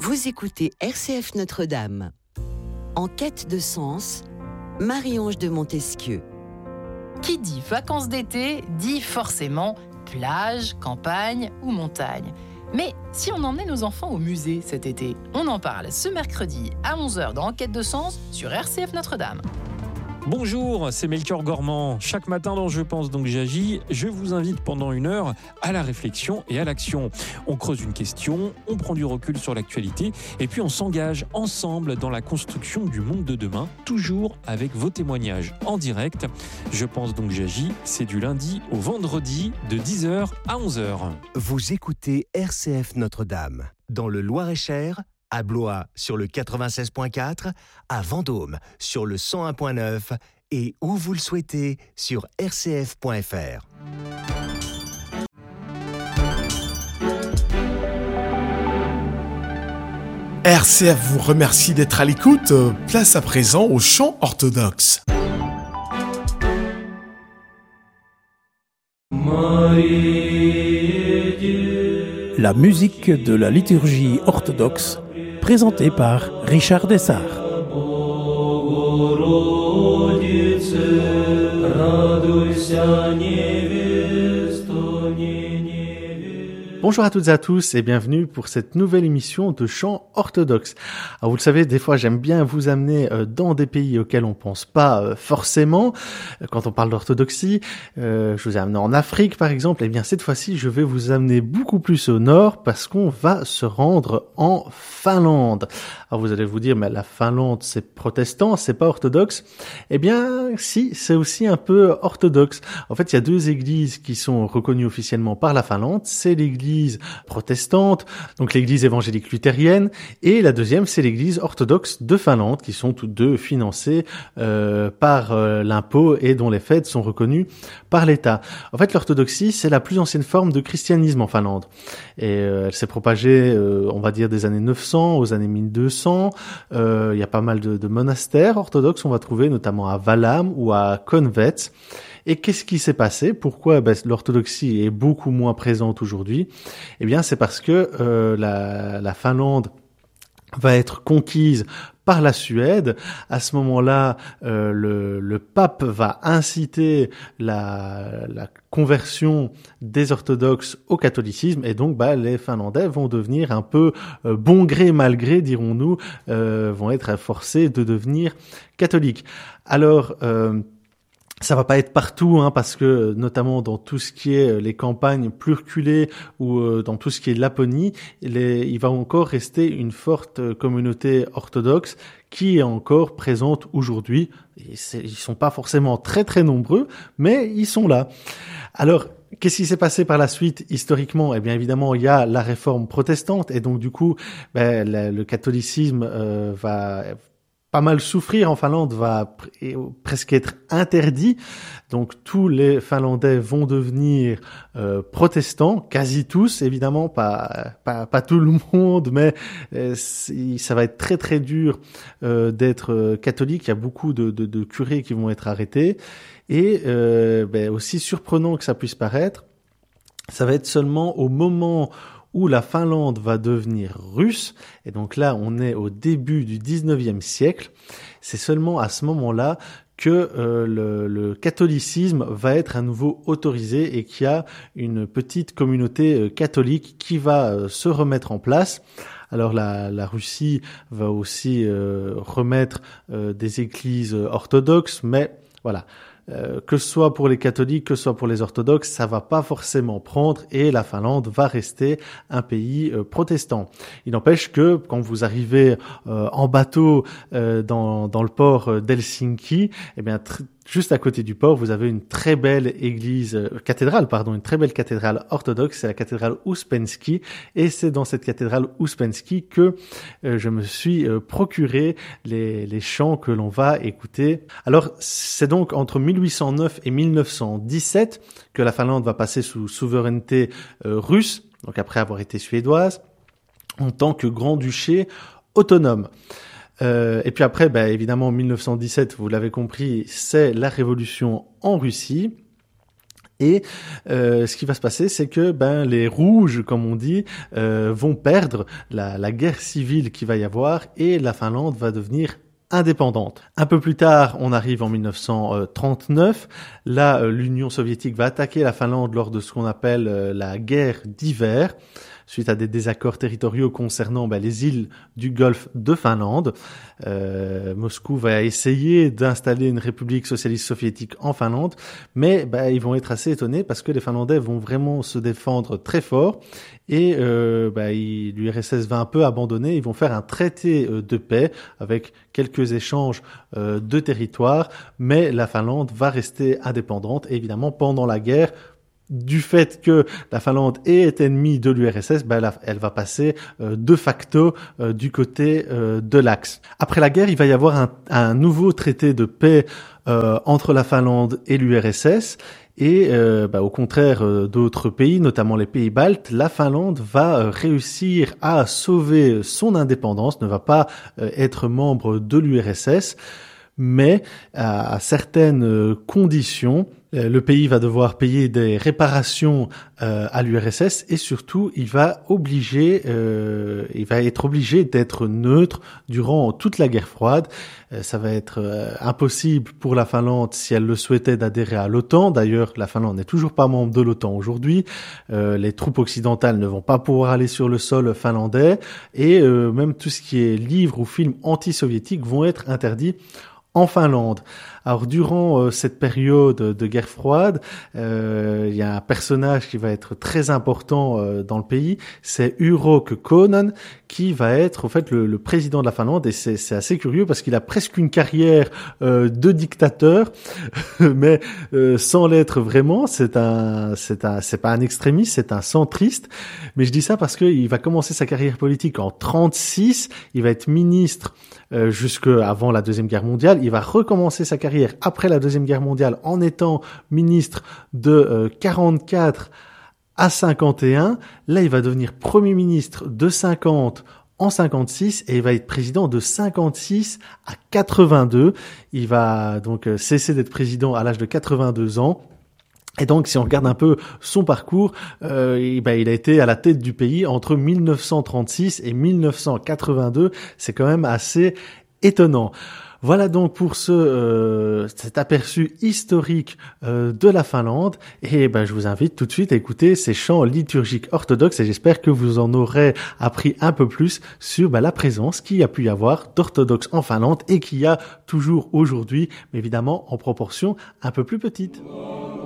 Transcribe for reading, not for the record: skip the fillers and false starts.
Vous écoutez RCF Notre-Dame. En quête de sens, Marie-Ange de Montesquieu. Qui dit vacances d'été dit forcément plage, campagne ou montagne. Mais si on emmenait nos enfants au musée cet été, on en parle ce mercredi à 11h dans Enquête de sens sur RCF Notre-Dame. Bonjour, c'est Melchior Gormand. Chaque matin dans Je pense donc j'agis, je vous invite pendant 1 heure à la réflexion et à l'action. On creuse une question, on prend du recul sur l'actualité et puis on s'engage ensemble dans la construction du monde de demain, toujours avec vos témoignages en direct. Je pense donc j'agis, c'est du lundi au vendredi de 10h à 11h. Vous écoutez RCF Notre-Dame dans le Loir-et-Cher, à Blois sur le 96.4, à Vendôme sur le 101.9 et où vous le souhaitez sur rcf.fr. RCF vous remercie d'être à l'écoute. Place à présent au chant orthodoxe. La musique de la liturgie orthodoxe, présentée par Richard Dessart. Bonjour à toutes et à tous et bienvenue pour cette nouvelle émission de chant orthodoxe. Alors vous le savez, des fois j'aime bien vous amener dans des pays auxquels on pense pas forcément quand on parle d'orthodoxie. Je vous ai amené en Afrique par exemple. Et bien cette fois-ci je vais vous amener beaucoup plus au nord parce qu'on va se rendre en Finlande. Alors vous allez vous dire mais la Finlande c'est protestant, c'est pas orthodoxe. Eh bien si, c'est aussi un peu orthodoxe. En fait il y a 2 églises qui sont reconnues officiellement par la Finlande. C'est l'église protestante, donc l'église évangélique luthérienne, et la deuxième c'est l'église orthodoxe de Finlande, qui sont toutes deux financées par l'impôt et dont les fêtes sont reconnues par l'État. En fait l'orthodoxie c'est la plus ancienne forme de christianisme en Finlande, et elle s'est propagée on va dire des années 900 aux années 1200. Il y a pas mal de monastères orthodoxes, on va trouver notamment à Valham ou à Konvets. Et qu'est-ce qui s'est passé? Pourquoi l'orthodoxie est beaucoup moins présente aujourd'hui? Eh bien, c'est parce que la Finlande va être conquise par la Suède. À ce moment-là, le pape va inciter la conversion des orthodoxes au catholicisme, et donc les Finlandais vont devenir un peu bon gré mal gré, dirons-nous, vont être forcés de devenir catholiques. Alors ça va pas être partout, parce que notamment dans tout ce qui est les campagnes plus reculées ou dans tout ce qui est Laponie, il va encore rester une forte communauté orthodoxe qui est encore présente aujourd'hui. Ils sont pas forcément très très nombreux, mais ils sont là. Alors, qu'est-ce qui s'est passé par la suite historiquement? Eh bien évidemment, il y a la réforme protestante, et donc du coup, le catholicisme va pas mal souffrir en Finlande, va presque être interdit. Donc tous les Finlandais vont devenir protestants, quasi tous, évidemment, pas tout le monde, mais ça va être très très dur d'être catholique. Il y a beaucoup de curés qui vont être arrêtés. Et aussi surprenant que ça puisse paraître, ça va être seulement au moment où la Finlande va devenir russe, et donc là on est au début du 19e siècle, c'est seulement à ce moment-là que le catholicisme va être à nouveau autorisé et qu'il y a une petite communauté catholique qui va se remettre en place. Alors la Russie va aussi remettre des églises orthodoxes, mais voilà. Que ce soit pour les catholiques, que ce soit pour les orthodoxes, ça va pas forcément prendre, et la Finlande va rester un pays protestant. Il n'empêche que quand vous arrivez en bateau dans le port d'Helsinki, eh bien juste à côté du port, vous avez une très belle une très belle cathédrale orthodoxe, c'est la cathédrale Ouspensky, et c'est dans cette cathédrale Ouspensky que je me suis procuré les chants que l'on va écouter. Alors, c'est donc entre 1809 et 1917 que la Finlande va passer sous souveraineté russe, donc après avoir été suédoise, en tant que grand-duché autonome. Et puis après, évidemment, en 1917, vous l'avez compris, c'est la révolution en Russie. Et ce qui va se passer, c'est que les rouges, comme on dit, vont perdre la guerre civile qu'il va y avoir et la Finlande va devenir indépendante. Un peu plus tard, on arrive en 1939. Là, l'Union soviétique va attaquer la Finlande lors de ce qu'on appelle la guerre d'hiver, suite à des désaccords territoriaux concernant les îles du golfe de Finlande. Moscou va essayer d'installer une république socialiste soviétique en Finlande, mais ils vont être assez étonnés parce que les Finlandais vont vraiment se défendre très fort et l'URSS va un peu abandonner. Ils vont faire un traité de paix avec quelques échanges de territoires, mais la Finlande va rester indépendante. Et évidemment, pendant la guerre, du fait que la Finlande est ennemie de l'URSS, elle va passer de facto du côté de l'Axe. Après la guerre, il va y avoir un nouveau traité de paix entre la Finlande et l'URSS. Et au contraire d'autres pays, notamment les pays baltes, la Finlande va réussir à sauver son indépendance, ne va pas être membre de l'URSS, mais à certaines conditions. Le pays va devoir payer des réparations à l'URSS et surtout il va être obligé d'être neutre durant toute la guerre froide. Ça va être impossible pour la Finlande si elle le souhaitait d'adhérer à l'OTAN. D'ailleurs, la Finlande n'est toujours pas membre de l'OTAN aujourd'hui. Les troupes occidentales ne vont pas pouvoir aller sur le sol finlandais et même tout ce qui est livres ou films anti-soviétiques vont être interdits en Finlande. Alors durant cette période de guerre froide, il y a un personnage qui va être très important dans le pays, c'est Urho Kekkonen, qui va être au fait le président de la Finlande, et c'est assez curieux parce qu'il a presque une carrière de dictateur, mais sans l'être vraiment. C'est pas un extrémiste, c'est un centriste. Mais je dis ça parce qu'il va commencer sa carrière politique en 1936, il va être ministre jusqu'avant la Deuxième Guerre mondiale. Il va recommencer sa carrière après la Deuxième Guerre mondiale en étant ministre de 44 à 51. Là, il va devenir Premier ministre de 50 en 56 et il va être président de 56 à 82. Il va donc cesser d'être président à l'âge de 82 ans. Et donc, si on regarde un peu son parcours, il a été à la tête du pays entre 1936 et 1982. C'est quand même assez étonnant. Voilà donc pour cet aperçu historique de la Finlande. Et je vous invite tout de suite à écouter ces chants liturgiques orthodoxes et j'espère que vous en aurez appris un peu plus sur la présence qu'il y a pu y avoir d'orthodoxes en Finlande et qu'il y a toujours aujourd'hui, mais évidemment en proportion un peu plus petite.